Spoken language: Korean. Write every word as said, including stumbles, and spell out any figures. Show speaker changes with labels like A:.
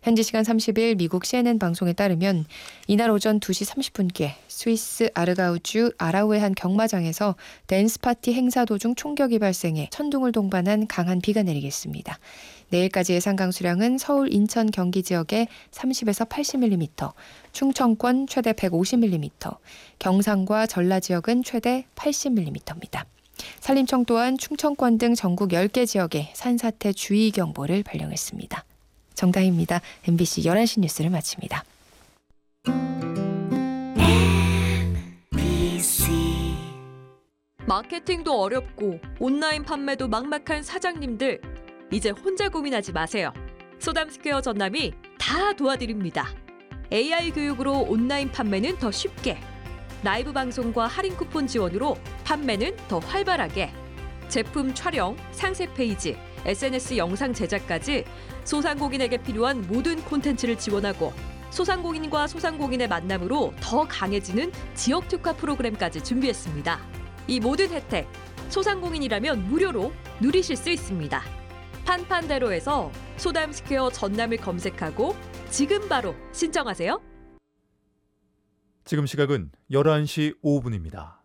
A: 현지 시간 삼십 일 미국 씨엔엔 방송에 따르면 이날 오전 두 시 삼십 분께 스위스 아르가우주 아라우의 한 경마장에서 댄스 파티 행사 도중 총격이 발생해 천둥을 동반한 강한 비가 내리겠습니다. 내일까지 예상 강수량은 서울, 인천, 경기 지역에 삼십에서 팔십 밀리미터, 충청권 최대 백오십 밀리미터, 경상과 전라 지역은 최대 팔십 밀리미터입니다. 산림청 또한 충청권 등 전국 열 개 지역에 산사태 주의 경보를 발령했습니다. 정다희입니다. 엠비씨 열한 시 뉴스를 마칩니다.
B: 마케팅도 어렵고 온라인 판매도 막막한 사장님들, 이제 혼자 고민하지 마세요. 소담스퀘어 전남이 다 도와드립니다. 에이아이 교육으로 온라인 판매는 더 쉽게, 라이브 방송과 할인 쿠폰 지원으로 판매는 더 활발하게, 제품 촬영, 상세 페이지, 에스엔에스 영상 제작까지 소상공인에게 필요한 모든 콘텐츠를 지원하고 소상공인과 소상공인의 만남으로 더 강해지는 지역 특화 프로그램까지 준비했습니다. 이 모든 혜택, 소상공인이라면 무료로 누리실 수 있습니다. 판판대로에서 소담스퀘어 전남을 검색하고 지금 바로 신청하세요.
C: 지금 시각은 열한 시 오 분입니다.